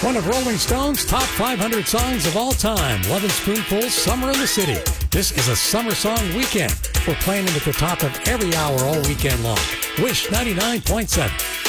One of Rolling Stone's top 500 songs of all time, Lovin' Spoonful's Summer in the City. This is a summer song weekend. We're playing them at the top of every hour all weekend long. Wish 99.7.